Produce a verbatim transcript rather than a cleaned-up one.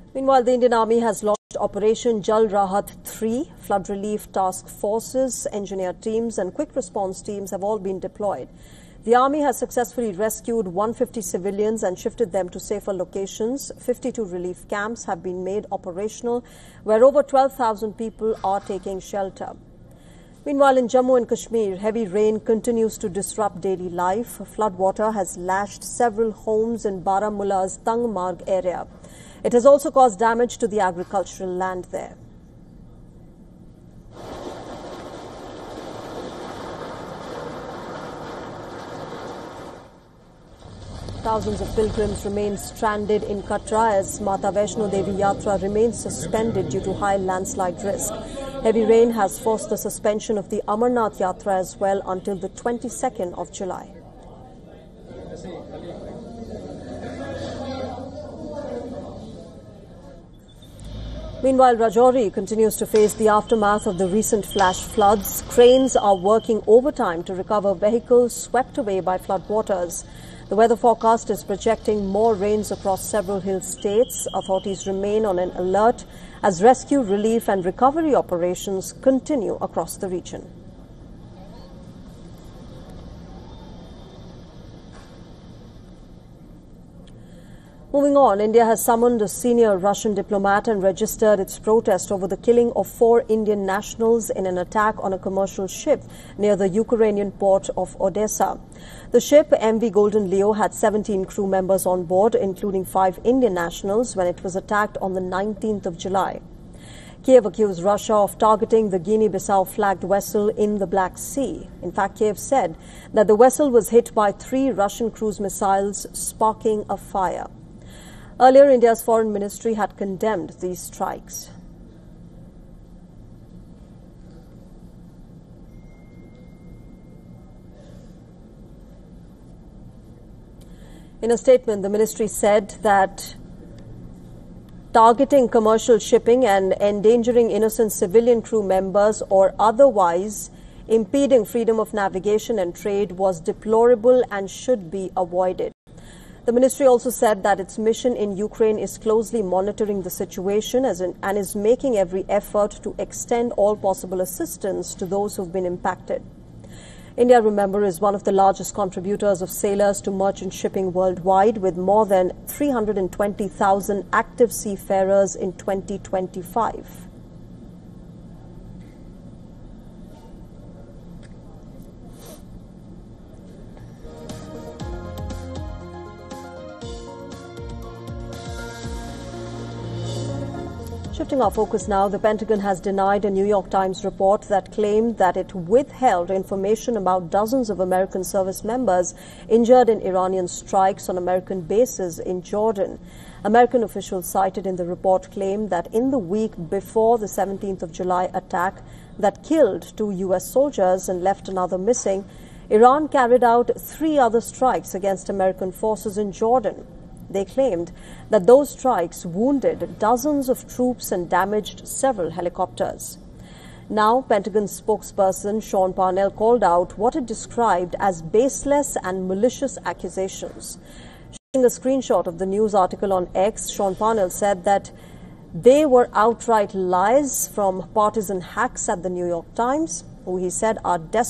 Meanwhile, the Indian Army has launched Operation Jal Rahat three. Flood relief task forces, engineer teams and quick response teams have all been deployed. The Army has successfully rescued one hundred fifty civilians and shifted them to safer locations. fifty-two relief camps have been made operational, where over twelve thousand people are taking shelter. Meanwhile, in Jammu and Kashmir, heavy rain continues to disrupt daily life. Floodwater has lashed several homes in Baramulla's Tangmarg area. It has also caused damage to the agricultural land there. Thousands of pilgrims remain stranded in Katra as Mata Vaishno Devi Yatra remains suspended due to high landslide risk. Heavy rain has forced the suspension of the Amarnath Yatra as well until the twenty-second of July. Meanwhile, Rajouri continues to face the aftermath of the recent flash floods. Cranes are working overtime to recover vehicles swept away by floodwaters. The weather forecast is projecting more rains across several hill states. Authorities remain on an alert as rescue, relief and recovery operations continue across the region. Moving on, India has summoned a senior Russian diplomat and registered its protest over the killing of four Indian nationals in an attack on a commercial ship near the Ukrainian port of Odessa. The ship M V Golden Leo had seventeen crew members on board, including five Indian nationals, when it was attacked on the nineteenth of July. Kiev accused Russia of targeting the Guinea-Bissau flagged vessel in the Black Sea. In fact, Kiev said that the vessel was hit by three Russian cruise missiles, sparking a fire. Earlier, India's foreign ministry had condemned these strikes. In a statement, the ministry said that targeting commercial shipping and endangering innocent civilian crew members or otherwise impeding freedom of navigation and trade was deplorable and should be avoided. The ministry also said that its mission in Ukraine is closely monitoring the situation as in, and is making every effort to extend all possible assistance to those who have been impacted. India, remember, is one of the largest contributors of sailors to merchant shipping worldwide, with more than three hundred twenty thousand active seafarers in twenty twenty-five. Shifting our focus now, the Pentagon has denied a New York Times report that claimed that it withheld information about dozens of American service members injured in Iranian strikes on American bases in Jordan. American officials cited in the report claimed that in the week before the seventeenth of July attack that killed two U S soldiers and left another missing, Iran carried out three other strikes against American forces in Jordan. They claimed that those strikes wounded dozens of troops and damaged several helicopters. Now, Pentagon spokesperson Sean Parnell called out what it described as baseless and malicious accusations. Sharing a screenshot of the news article on X, Sean Parnell said that they were outright lies from partisan hacks at the New York Times, who he said are desperate